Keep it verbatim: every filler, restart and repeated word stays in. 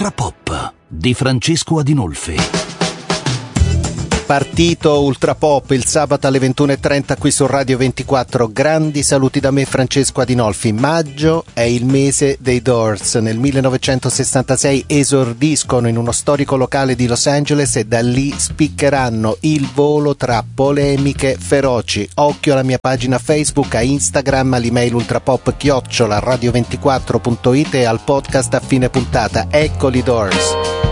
Ultra Pop di Francesco Adinolfi. Partito Ultra Pop il sabato alle ventuno e trenta qui su Radio ventiquattro. Grandi saluti da me, Francesco Adinolfi. Maggio è il mese dei Doors. Nel millenovecentosessantasei esordiscono in uno storico locale di Los Angeles e da lì spiccheranno il volo tra polemiche feroci. Occhio alla mia pagina Facebook, a Instagram, all'email ultrapop chiocciola radio ventiquattro punto it e al podcast a fine puntata. Eccoli Doors.